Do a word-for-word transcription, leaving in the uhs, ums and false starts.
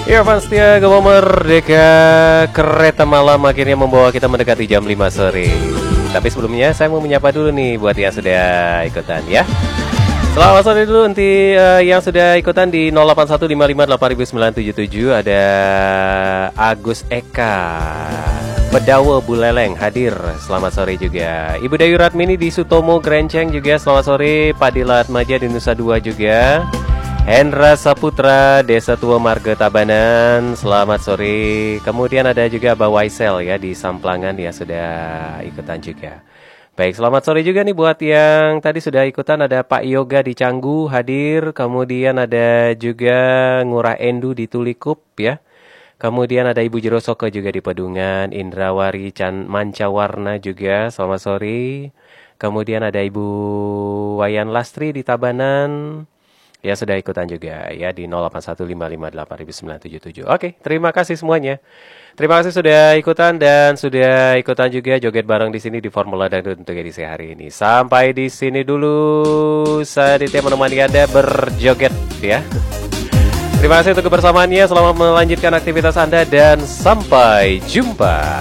Ya fans setia Gamal Merdeka, kereta malam akhirnya membawa kita mendekati jam lima sore. Tapi sebelumnya saya mau menyapa dulu nih buat yang sudah ikutan ya. Selamat sore dulu nanti uh, yang sudah ikutan di nol delapan satu lima lima delapan sembilan tujuh tujuh. Ada Agus Eka Pedawa Buleleng hadir, selamat sore juga. Ibu Dayu Ratmini di Sutomo Grenceng juga selamat sore. Pak Dilat Maja di Nusa Dua juga. Hendra Saputra Desa Tua Marga Tabanan, selamat sore. Kemudian ada juga Mbak Waisel ya di Samplangan ya sudah ikutan juga. Baik, selamat sore juga nih buat yang tadi sudah ikutan. Ada Pak Yoga di Canggu hadir. Kemudian ada juga Ngurah Endu di Tulikup ya. Kemudian ada Ibu Jerosoko juga di Pedungan. Indrawari Can Mancawarna juga, selamat sore. Kemudian ada Ibu Wayan Lastri di Tabanan. Ya sudah ikutan juga ya di nol delapan satu lima lima delapan sembilan tujuh tujuh. Oke, terima kasih semuanya. Terima kasih sudah ikutan dan sudah ikutan juga joget bareng di sini di Formula Dangdut untuk edisi hari ini. Sampai di sini dulu saya Ditya menemani Anda berjoget ya. Terima kasih untuk kebersamaannya. Selamat melanjutkan aktivitas Anda dan sampai jumpa.